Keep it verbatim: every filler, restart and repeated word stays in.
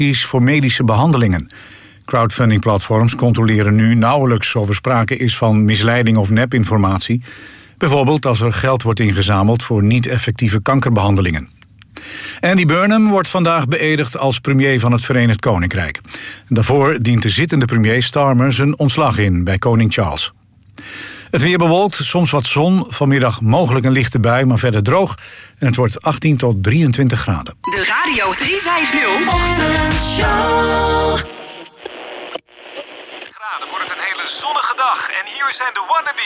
voor medische behandelingen. Crowdfunding-platforms controleren nu nauwelijks of er sprake is van misleiding of nepinformatie. Bijvoorbeeld als er geld wordt ingezameld voor niet-effectieve kankerbehandelingen. Andy Burnham wordt vandaag beëdigd als premier van het Verenigd Koninkrijk. Daarvoor dient de zittende premier Starmer zijn ontslag in bij koning Charles. Het weer bewolkt, soms wat zon, vanmiddag mogelijk een lichte bui, maar verder droog. En het wordt achttien tot drieëntwintig graden. De Radio driehonderdvijftig Ochtendshow. Graden wordt het een hele zonnige dag en hier zijn de Wannabe.